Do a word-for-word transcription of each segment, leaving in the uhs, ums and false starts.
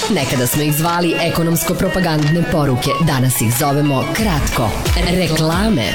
Nekada smo ih zvali ekonomsko-propagandne poruke, danas ih zovemo kratko reklame.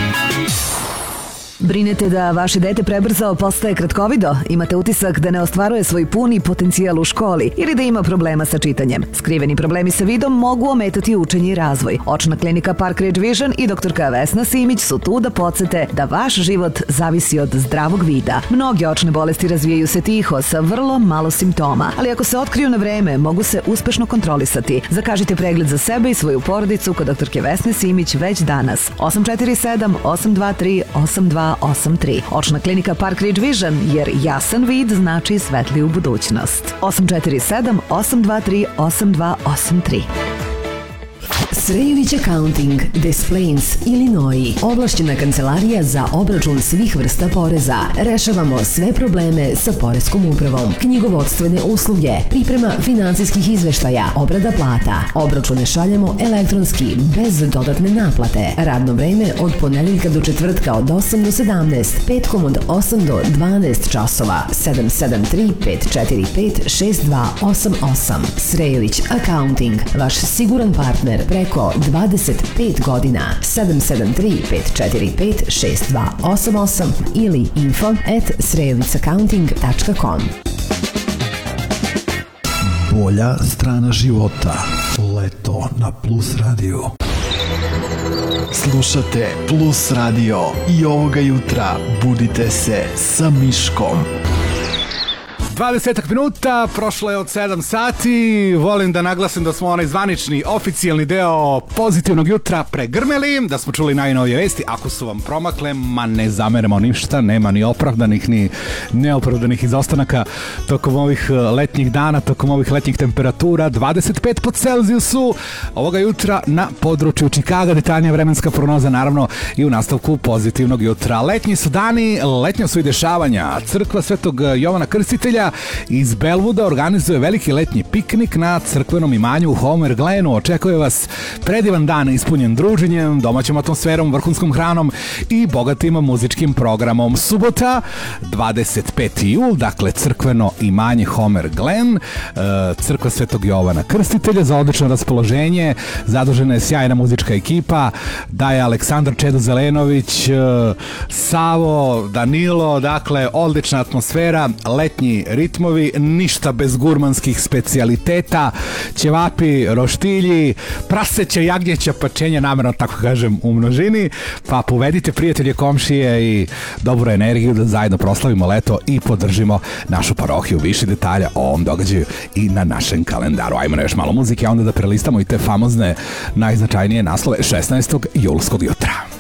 Brinete da vaše dete prebrzao postaje kratkovido? Imate utisak da ne ostvaruje svoj puni potencijal u školi ili da ima problema sa čitanjem? Skriveni problemi sa vidom mogu ometati učenje i razvoj. Očna klinika Park Ridge Vision i doktorka Vesna Simić su tu da podsete da vaš život zavisi od zdravog vida. Mnoge očne bolesti razvijaju se tiho sa vrlo malo simptoma, ali ako se otkriju na vreme, mogu se uspešno kontrolisati. Zakažite pregled za sebe i svoju porodicu kod doktorke Vesne Simić već danas. osam četiri sedam osam dva tri osam dva osam tri. Očna klinika Park Ridge Vision, jer jasan vid znači svetliju budućnost. osam četiri sedam osam dva tri osam dva osam tri. Srejović Accounting, Des Plaines, Illinois. Ovlašćena kancelarija za obračun svih vrsta poreza. Rešavamo sve probleme sa poreskom upravom. Knjigovodstvene usluge, priprema finansijskih izveštaja, obrada plata. Obračune šaljemo elektronski, bez dodatne naplate. Radno vreme od ponedeljka do četvrtka od osam do sedamnaest, petkom od osam do dvanaest časova. sedam sedam tri pet četiri pet šest dva osam osam. Srejović Accounting, vaš siguran partner preko dvadeset pet godina. sedam sedam tri pet četiri pet šest dva osam osam ili info at srejovic-accounting tačka com. Bolja strana života. Leto na Plus radiju. Slušate Plus radio i ovoga jutra budite se sa Miškom. dvadeset minuta, prošlo je od sedam sati. Volim da naglasim da smo onaj zvanični, oficijalni deo pozitivnog jutra pregrmeli, da smo čuli najnovije vesti. Ako su vam promakle, ma ne zameramo ništa, nema ni opravdanih ni neopravdanih izostanaka tokom ovih letnjih dana, tokom ovih letnjih temperatura. dvadeset pet pod Celzijusu ovoga jutra na području Čikaga. Detaljnija vremenska prognoza naravno i u nastavku pozitivnog jutra. Letnji su dani, letnja su i dešavanja. Crkva Svetog Jovana Krstitelja iz Belvuda organizuje veliki letnji piknik na crkvenom imanju u Homer Glenu. Očekuje vas predivan dan ispunjen druženjem, domaćom atmosferom, vrhunskom hranom i bogatim muzičkim programom. Subota, dvadeset peti jul, dakle crkveno imanje Homer Glen, crkva Svetog Jovana Krstitelja. Za odlično raspoloženje zadužena je sjajna muzička ekipa, da je Aleksandar Čedo Zelenović, Savo, Danilo, dakle odlična atmosfera, letnji ritmovi, ništa bez gurmanskih specijaliteta, ćevapi, roštilji, praseća, jagnjeća, pačenja, namerno tako kažem u množini, pa povedite prijatelje, komšije i dobru energiju da zajedno proslavimo leto i podržimo našu parohiju. Više detalja o ovom događaju i na našem kalendaru. Ajmo na još malo muzike, a onda da prelistamo i te famozne najznačajnije naslove šesnaestog julskog jutra.